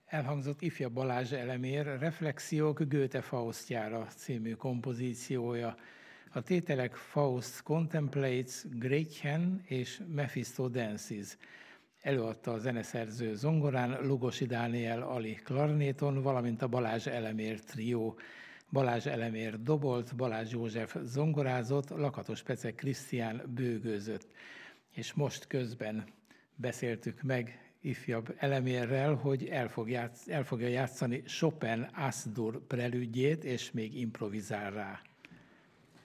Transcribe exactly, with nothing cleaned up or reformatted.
Elhangzott ifja Balázs Elemér Reflexiók Goethe Faustjára című kompozíciója. A tételek Faust Contemplates, Gretchen és Mephisto Dances. Előadta a zeneszerző zongorán Lugosi Dániel Ali klarnéton, valamint a Balázs Elemér trió. Balázs Elemér dobolt, Balázs József zongorázott, Lakatos Pece Krisztián bőgőzött. És most közben beszéltük meg ifjabb Elemérrel, hogy el, fog játsz, el fogja játszani Chopin As-dur prelüdjét, és még improvizál rá.